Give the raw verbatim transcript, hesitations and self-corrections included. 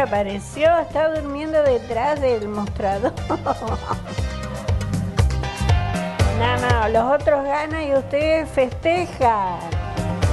apareció, está durmiendo detrás del mostrador. No, no, los otros ganan y ustedes festejan.